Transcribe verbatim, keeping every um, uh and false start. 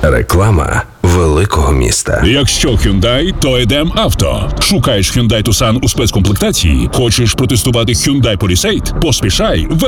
Реклама великого міста. Якщо Hyundai, то Едем Авто. Шукаєш Hyundai Tucson у спецкомплектації? Хочеш протестувати Hyundai Palisade? Поспішай!